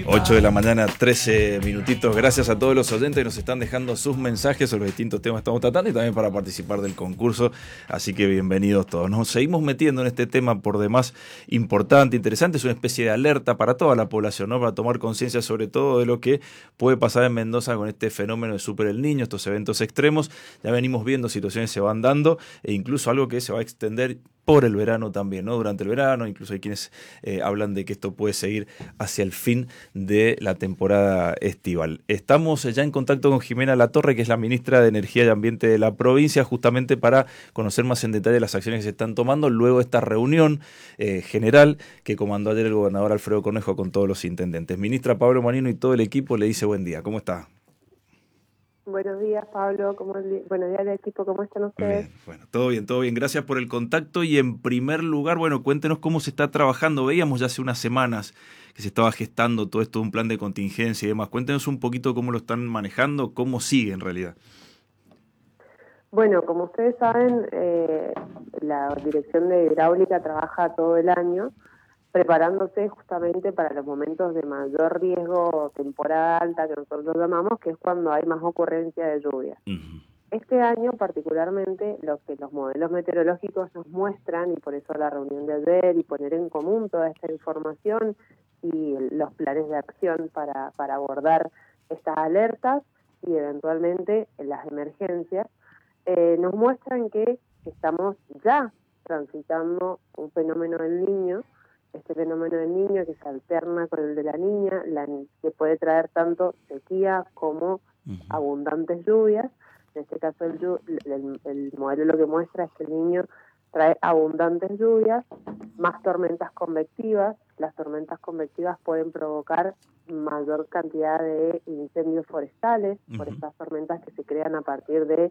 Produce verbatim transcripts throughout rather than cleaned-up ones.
ocho de la mañana, trece minutitos. Gracias a todos los oyentes que nos están dejando sus mensajes sobre los distintos temas que estamos tratando y también para participar del concurso. Así que bienvenidos todos. Nos seguimos metiendo en este tema por demás importante, interesante. Es una especie de alerta para toda la población, ¿no? Para tomar conciencia sobre todo de lo que puede pasar en Mendoza con este fenómeno de Super El Niño, estos eventos extremos. Ya venimos viendo situaciones que se van dando e incluso algo que se va a extender por el verano también, ¿no? Durante el verano, incluso hay quienes eh, hablan de que esto puede seguir hacia el fin de la temporada estival. Estamos ya en contacto con Jimena Latorre, que es la ministra de Energía y Ambiente de la provincia, justamente para conocer más en detalle las acciones que se están tomando luego de esta reunión eh, general que comandó ayer el gobernador Alfredo Cornejo con todos los intendentes. Ministra, Pablo Manino y todo el equipo le dice buen día. ¿Cómo está? Buenos días, Pablo. ¿Cómo, buenos días al equipo. ¿Cómo están ustedes? Bien, bueno, todo bien, todo bien. Gracias por el contacto y en primer lugar, bueno, cuéntenos cómo se está trabajando. Veíamos ya hace unas semanas que se estaba gestando todo esto, un plan de contingencia y demás. Cuéntenos un poquito cómo lo están manejando, cómo sigue en realidad. Bueno, como ustedes saben, eh, la Dirección de Hidráulica trabaja todo el año preparándose justamente para los momentos de mayor riesgo, temporada alta, que nosotros llamamos, que es cuando hay más ocurrencia de lluvia. Uh-huh. Este año particularmente lo que los modelos meteorológicos nos muestran, y por eso la reunión de ayer y poner en común toda esta información y los planes de acción para, para abordar estas alertas y eventualmente las emergencias, eh, nos muestran que estamos ya transitando un fenómeno del Niño, este fenómeno del Niño que se alterna con el de la Niña, la, que puede traer tanto sequía como uh-huh. abundantes lluvias. En este caso el, el, el modelo lo que muestra es que el Niño trae abundantes lluvias, más tormentas convectivas. Las tormentas convectivas pueden provocar mayor cantidad de incendios forestales, uh-huh. por estas tormentas que se crean a partir de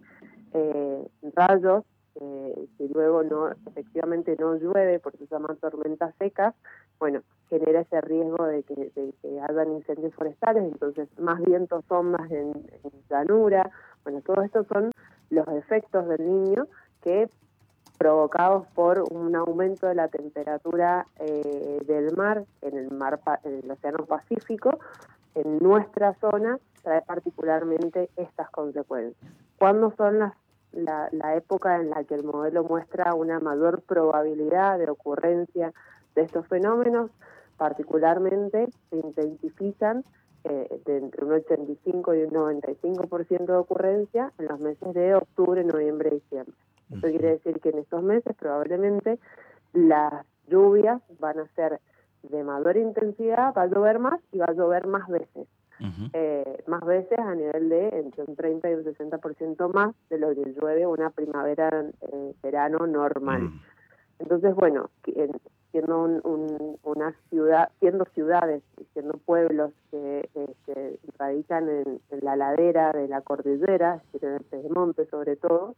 eh, rayos, eh, que luego no efectivamente no llueve, porque se llaman tormentas secas. Bueno, genera ese riesgo de que, de que hayan incendios forestales, entonces más vientos ondas en, en llanura. Bueno, todo esto son los efectos del Niño que, provocados por un aumento de la temperatura eh, del mar, en el mar, en el Océano Pacífico, en nuestra zona, trae particularmente estas consecuencias. ¿Cuándo son las, la, la época en la que el modelo muestra una mayor probabilidad de ocurrencia de estos fenómenos? Particularmente se identifican eh, de entre un ochenta y cinco y un noventa y cinco por ciento de ocurrencia en los meses de octubre, noviembre y diciembre. Eso quiere decir que en estos meses probablemente las lluvias van a ser de mayor intensidad, va a llover más y va a llover más veces. Uh-huh. Eh, más veces a nivel de entre un treinta y un sesenta por ciento más de lo que llueve una primavera, eh, verano normal. Uh-huh. Entonces, bueno, siendo un, un, una ciudad, siendo ciudades, siendo pueblos que, eh, que radican en, en la ladera de la cordillera, es decir, en el Pedemonte sobre todo,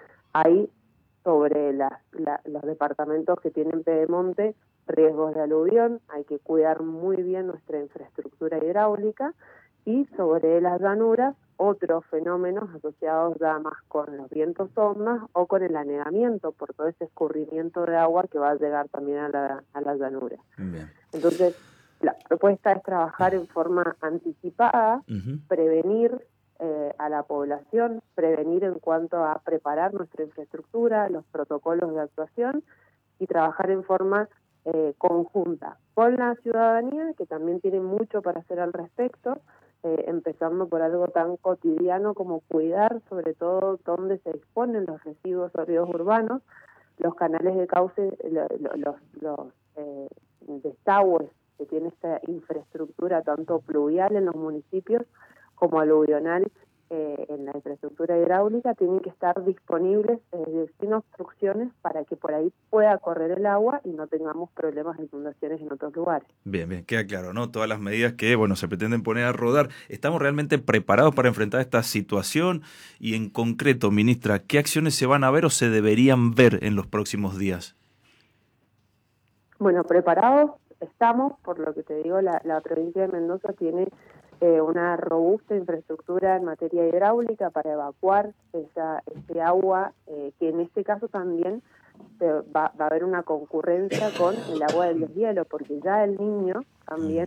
hay sobre la, la, los departamentos que tienen Pedemonte riesgos de aluvión, hay que cuidar muy bien nuestra infraestructura hidráulica, y sobre las llanuras otros fenómenos asociados ya más con los vientos ondas o con el anegamiento por todo ese escurrimiento de agua que va a llegar también a la, a la llanura. Bien. Entonces, la propuesta es trabajar en forma anticipada, uh-huh. prevenir Eh, a la población, prevenir en cuanto a preparar nuestra infraestructura, los protocolos de actuación y trabajar en forma eh, conjunta con la ciudadanía, que también tiene mucho para hacer al respecto, eh, empezando por algo tan cotidiano como cuidar sobre todo dónde se exponen los residuos sólidos urbanos, los canales de cauce, lo, lo, los, los eh, desagües que tiene esta infraestructura tanto pluvial en los municipios como aluvional eh, en la infraestructura hidráulica, tienen que estar disponibles eh, sin obstrucciones para que por ahí pueda correr el agua y no tengamos problemas de inundaciones en otros lugares. Bien, bien, queda claro, ¿no? Todas las medidas que, bueno, se pretenden poner a rodar. ¿Estamos realmente preparados para enfrentar esta situación? Y en concreto, ministra, ¿qué acciones se van a ver o se deberían ver en los próximos días? Bueno, preparados estamos, por lo que te digo, la, la provincia de Mendoza tiene Eh, una robusta infraestructura en materia hidráulica para evacuar esa, ese agua, eh, que en este caso también se va, va a haber una concurrencia con el agua del deshielo, porque ya el Niño también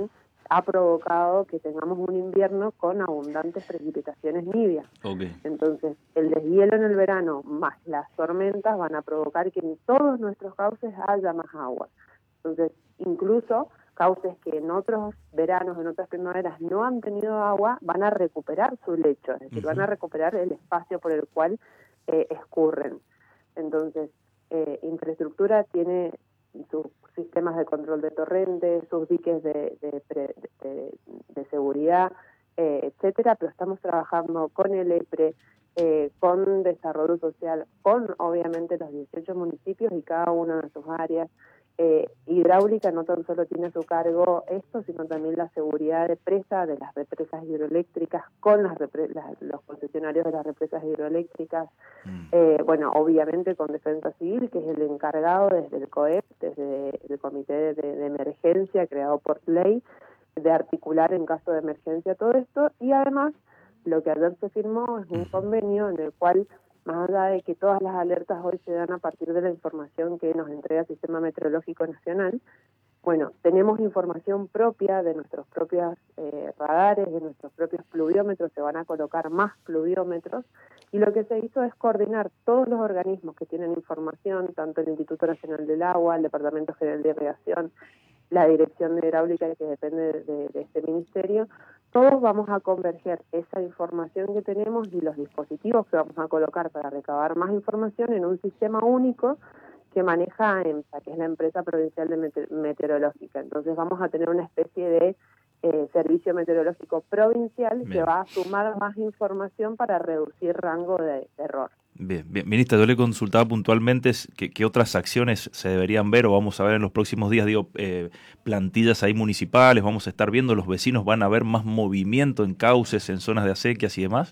ha provocado que tengamos un invierno con abundantes precipitaciones nivias. Okay. Entonces, el deshielo en el verano más las tormentas van a provocar que en todos nuestros cauces haya más agua. Entonces, incluso cauces que en otros veranos, en otras primaveras no han tenido agua, van a recuperar su lecho, es decir, uh-huh. van a recuperar el espacio por el cual eh, escurren. Entonces, eh, infraestructura tiene sus sistemas de control de torrentes, sus diques de, de, de, de, de seguridad, eh, etcétera, pero estamos trabajando con el EPRE, eh, con Desarrollo Social, con obviamente los dieciocho municipios y cada una de sus áreas. Eh, hidráulica no tan solo tiene a su cargo esto, sino también la seguridad de presa, de las represas hidroeléctricas, con las, repre- las los concesionarios de las represas hidroeléctricas, mm. eh, bueno, obviamente con Defensa Civil, que es el encargado desde el COEP, desde el Comité de, de, de Emergencia creado por ley, de articular en caso de emergencia todo esto, y además lo que ayer se firmó es un convenio en el cual, más allá de que todas las alertas hoy se dan a partir de la información que nos entrega el Sistema Meteorológico Nacional, bueno, tenemos información propia de nuestros propios eh, radares, de nuestros propios pluviómetros, se van a colocar más pluviómetros, y lo que se hizo es coordinar todos los organismos que tienen información, tanto el Instituto Nacional del Agua, el Departamento General de Irrigación, la Dirección de Hidráulica, que depende de, de este ministerio. Todos vamos a converger esa información que tenemos y los dispositivos que vamos a colocar para recabar más información en un sistema único que maneja EMSA, que es la Empresa Provincial de Meteor- Meteorológica. Entonces vamos a tener una especie de eh, servicio meteorológico provincial Bien. que va a sumar más información para reducir rango de, de error. Bien, bien, ministra, yo le consultaba puntualmente qué, qué otras acciones se deberían ver o vamos a ver en los próximos días, digo, eh, plantillas ahí municipales, vamos a estar viendo, los vecinos van a ver más movimiento en cauces, en zonas de acequias y demás.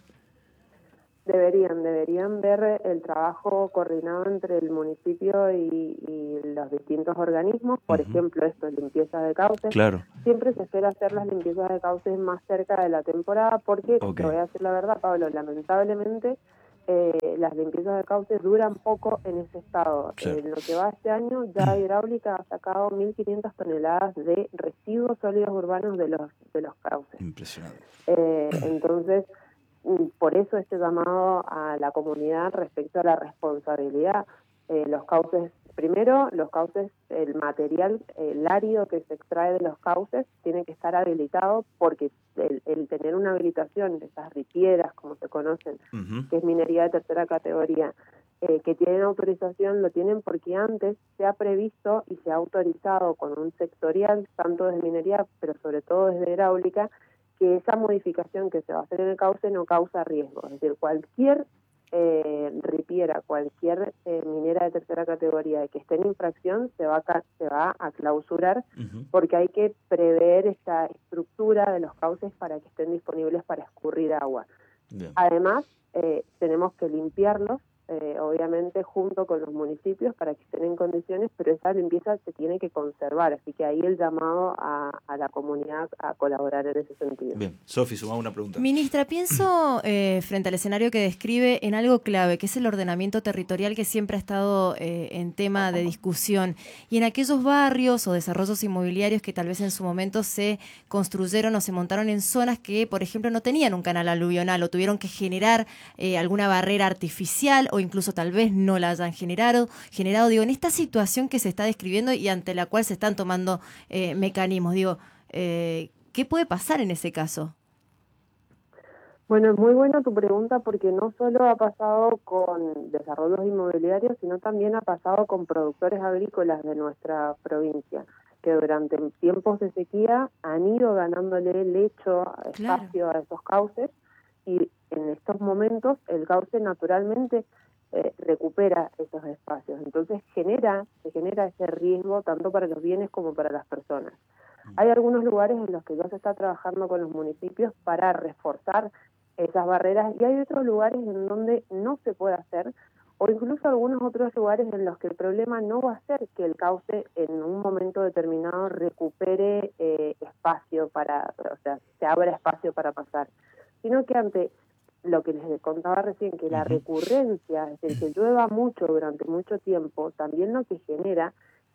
Deberían, deberían ver el trabajo coordinado entre el municipio y, y los distintos organismos, por uh-huh. ejemplo, esto, limpieza de cauces. Claro. Siempre se espera hacer las limpiezas de cauces más cerca de la temporada porque, okay. te voy a decir la verdad, Pablo, lamentablemente eh, las limpiezas de cauces duran poco en ese estado. Claro. En lo que va este año, ya Hidráulica ha sacado mil quinientas toneladas de residuos sólidos urbanos de los, de los cauces. Impresionante. Eh, entonces, por eso este llamado a la comunidad respecto a la responsabilidad. Eh, los cauces, primero, los cauces, el material, el árido que se extrae de los cauces tiene que estar habilitado porque el, el tener una habilitación, esas ripieras, como se conocen, uh-huh. que es minería de tercera categoría, eh, que tienen autorización, lo tienen porque antes se ha previsto y se ha autorizado con un sectorial, tanto desde minería, pero sobre todo desde hidráulica, que esa modificación que se va a hacer en el cauce no causa riesgo. Es decir, cualquier eh, ripiera, cualquier eh, minera de tercera categoría que esté en infracción se va a, se va a clausurar uh-huh. porque hay que prever esta estructura de los cauces para que estén disponibles para escurrir agua. Bien. Además, eh, tenemos que limpiarlos, eh, obviamente junto con los municipios para que estén en condiciones, pero esa limpieza se tiene que conservar, así que ahí el llamado a, a la comunidad a colaborar en ese sentido. Bien, Sofi, sumaba una pregunta. Ministra, pienso eh, frente al escenario que describe en algo clave, que es el ordenamiento territorial que siempre ha estado eh, en tema de discusión, y en aquellos barrios o desarrollos inmobiliarios que tal vez en su momento se construyeron o se montaron en zonas que, por ejemplo, no tenían un canal aluvional o tuvieron que generar eh, alguna barrera artificial o incluso tal vez no la hayan generado, generado, digo, en esta situación que se está describiendo y ante la cual se están tomando eh, mecanismos, digo, eh, ¿qué puede pasar en ese caso? Bueno, es muy buena tu pregunta porque no solo ha pasado con desarrollos inmobiliarios, sino también ha pasado con productores agrícolas de nuestra provincia, que durante tiempos de sequía han ido ganándole lecho, espacio claro. a esos cauces, y en estos momentos el cauce naturalmente Eh, recupera esos espacios, entonces genera, se genera ese riesgo tanto para los bienes como para las personas. Hay algunos lugares en los que ya se está trabajando con los municipios para reforzar esas barreras y hay otros lugares en donde no se puede hacer, o incluso algunos otros lugares en los que el problema no va a ser que el cauce en un momento determinado recupere eh, espacio para, o sea, se abra espacio para pasar, sino que ante lo que les contaba recién, que la recurrencia, es decir, que llueva mucho durante mucho tiempo, también lo que genera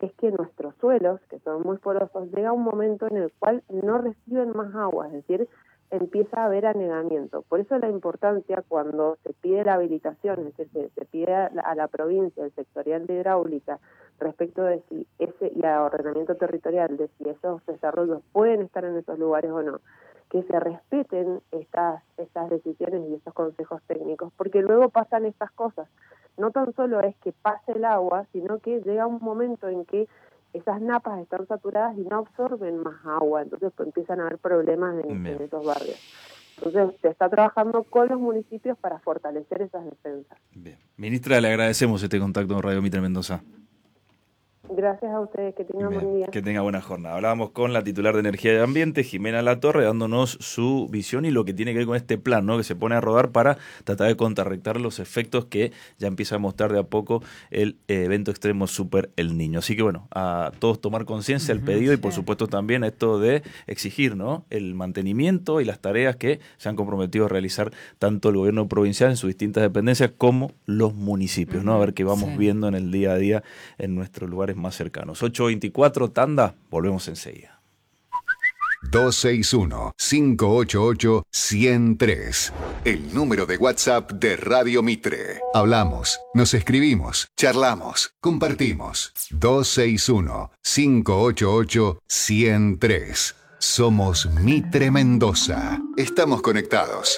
es que nuestros suelos, que son muy porosos, llega un momento en el cual no reciben más agua, es decir, empieza a haber anegamiento. Por eso la importancia cuando se pide la habilitación, es decir, se, se pide a la, a la provincia, el sectorial de hidráulica, respecto de si ese, y a ordenamiento territorial, de si esos desarrollos pueden estar en esos lugares o no, que se respeten estas, estas decisiones y estos consejos técnicos, porque luego pasan estas cosas. No tan solo es que pase el agua, sino que llega un momento en que esas napas están saturadas y no absorben más agua, entonces pues, empiezan a haber problemas en, en esos barrios. Entonces se está trabajando con los municipios para fortalecer esas defensas. Bien. Ministra, le agradecemos este contacto con Radio Mitre Mendoza. Gracias a ustedes, que tengan Bien, buen día. Que tenga buena jornada. Hablábamos con la titular de Energía y Ambiente, Jimena Latorre, dándonos su visión y lo que tiene que ver con este plan, ¿no?, que se pone a rodar para tratar de contrarrestar los efectos que ya empieza a mostrar de a poco el eh, evento extremo Super El Niño. Así que bueno, a todos tomar conciencia del pedido y por supuesto también esto de exigir, ¿no?, el mantenimiento y las tareas que se han comprometido a realizar tanto el gobierno provincial en sus distintas dependencias como los municipios, ¿no? A ver qué vamos sí. viendo en el día a día en nuestros lugares más cercanos. ocho veinticuatro, tanda, volvemos enseguida. dos seis uno, cinco ocho ocho, uno cero tres. El número de WhatsApp de Radio Mitre. Hablamos, nos escribimos, charlamos, compartimos. dos seis uno, cinco ocho ocho, uno cero tres. Somos Mitre Mendoza. Estamos conectados.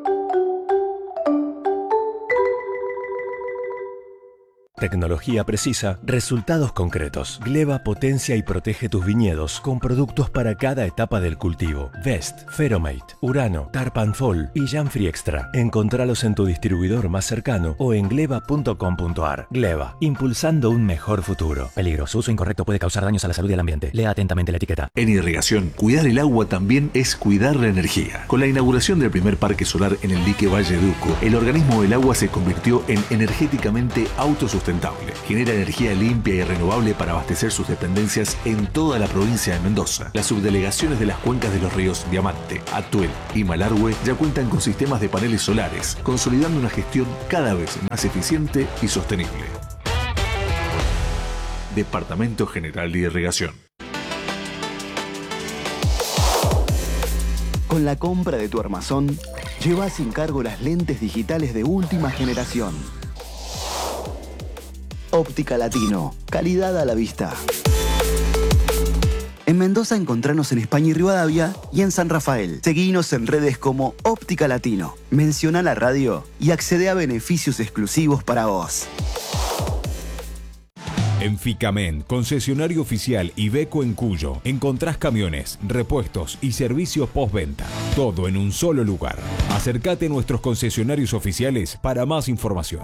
Tecnología precisa, resultados concretos. Gleva potencia y protege tus viñedos con productos para cada etapa del cultivo. Vest, Feromate, Urano, Tarpanfol y Janfree Extra. Encontralos en tu distribuidor más cercano o en gleva punto com punto ar. Gleva, impulsando un mejor futuro. Peligro, su uso incorrecto puede causar daños a la salud y al ambiente. Lea atentamente la etiqueta. En irrigación, cuidar el agua también es cuidar la energía. Con la inauguración del primer parque solar en el dique Valle Duco, el organismo del agua se convirtió en energéticamente autosustentable. Genera energía limpia y renovable para abastecer sus dependencias en toda la provincia de Mendoza. Las subdelegaciones de las cuencas de los ríos Diamante, Atuel y Malargüe ya cuentan con sistemas de paneles solares, consolidando una gestión cada vez más eficiente y sostenible. Departamento General de Irrigación. Con la compra de tu armazón, lleva sin cargo las lentes digitales de última generación. Óptica Latino, calidad a la vista. En Mendoza encontranos en España y Rivadavia y en San Rafael. Seguinos en redes como Óptica Latino. Menciona la radio y accede a beneficios exclusivos para vos. En Ficamen, concesionario oficial Iveco en Cuyo, encontrás camiones, repuestos y servicios postventa. Todo en un solo lugar. Acércate a nuestros concesionarios oficiales para más información.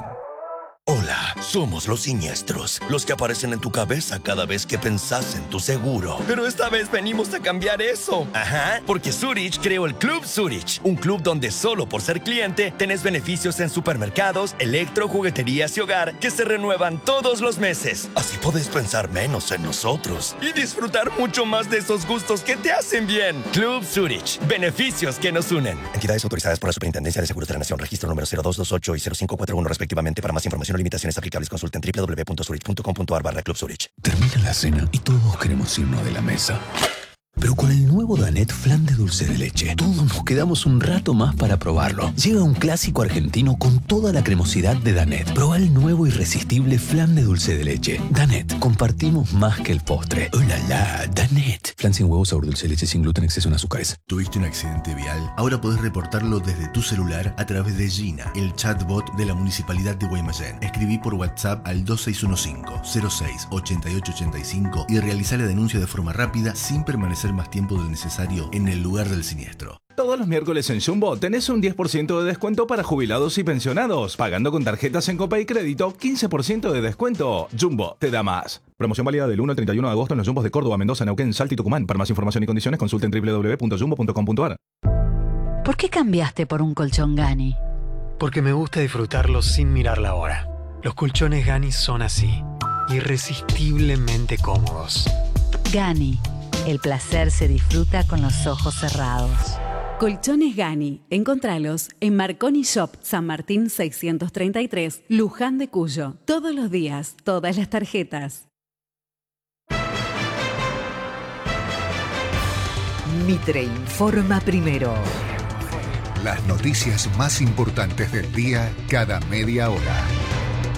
Hola, somos los siniestros, los que aparecen en tu cabeza cada vez que pensás en tu seguro. Pero esta vez venimos a cambiar eso. Ajá, porque Zurich creó el Club Zurich, un club donde solo por ser cliente tenés beneficios en supermercados, electro, jugueterías y hogar que se renuevan todos los meses. Así podés pensar menos en nosotros y disfrutar mucho más de esos gustos que te hacen bien. Club Zurich, beneficios que nos unen. Entidades autorizadas por la Superintendencia de Seguros de la Nación, registro número cero dos dos ocho y cero cinco cuatro uno respectivamente. Para más información o limitaciones aplicables, consulten doble u doble u doble u punto zurich punto com punto ar barra Club Zurich. Termina la cena y todos queremos irnos de la mesa. Pero con el nuevo Danette Flan de dulce de leche, todos nos quedamos un rato más para probarlo. Llega un clásico argentino con toda la cremosidad de Danette. Proba el nuevo irresistible flan de dulce de leche. Danette, compartimos más que el postre. ¡Oh, la, la! Danette. Flan sin huevo, sabor dulce de leche, sin gluten, exceso en azúcares. ¿Tuviste un accidente vial? Ahora podés reportarlo desde tu celular a través de Gina, el chatbot de la Municipalidad de Guaymallén. Escribí por WhatsApp al dos seis uno cinco, cero seis, ocho ocho ocho cinco y realizá la denuncia de forma rápida sin permanecer más tiempo del necesario en el lugar del siniestro. Todos los miércoles en Jumbo tenés un diez por ciento de descuento para jubilados y pensionados. Pagando con tarjetas en Copa y Crédito, quince por ciento de descuento. Jumbo, te da más. Promoción válida del uno al treinta y uno de agosto en los Jumbos de Córdoba, Mendoza, Neuquén, Salta y Tucumán. Para más información y condiciones consulten doble u doble u doble u punto jumbo punto com punto ar. ¿Por qué cambiaste por un colchón Gani? Porque me gusta disfrutarlos sin mirar la hora. Los colchones Gani son así, irresistiblemente cómodos. Gani. El placer se disfruta con los ojos cerrados. Colchones Gani. Encontralos en Marconi Shop, San Martín seiscientos treinta y tres, Luján de Cuyo. Todos los días, todas las tarjetas. Mitre informa primero. Las noticias más importantes del día cada media hora.